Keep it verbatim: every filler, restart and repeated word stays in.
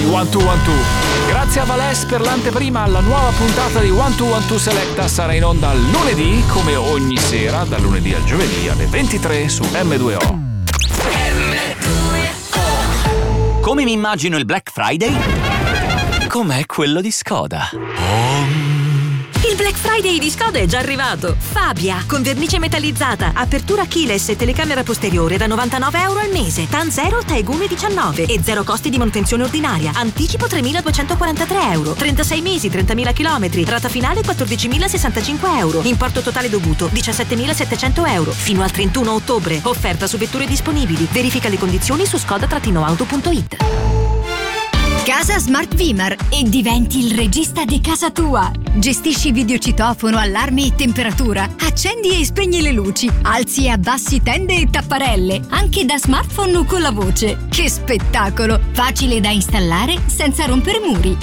uno due uno due. Grazie a Valès per l'anteprima alla nuova puntata di uno due uno due Selecta. Sarà in onda lunedì, come ogni sera, dal lunedì al giovedì alle ventitré su M due O. Come mi immagino il Black Friday? Com'è quello di Skoda. Oh. Il Black Friday di Skoda è già arrivato. Fabia, con vernice metallizzata, apertura keyless e telecamera posteriore da novantanove euro al mese. TAN zero, Taigume diciannove e zero costi di manutenzione ordinaria. Anticipo tremiladuecentoquarantatré euro. trentasei mesi, trentamila chilometri. Rata finale quattordicimilasessantacinque euro. Importo totale dovuto diciassettemilasettecento euro. Fino al trentuno ottobre. Offerta su vetture disponibili. Verifica le condizioni su skoda auto punto it. Casa Smart Vimar e diventi il regista di casa tua. Gestisci videocitofono, allarme e temperatura. Accendi e spegni le luci. Alzi e abbassi tende e tapparelle. Anche da smartphone o con la voce. Che spettacolo! Facile da installare senza rompere muri.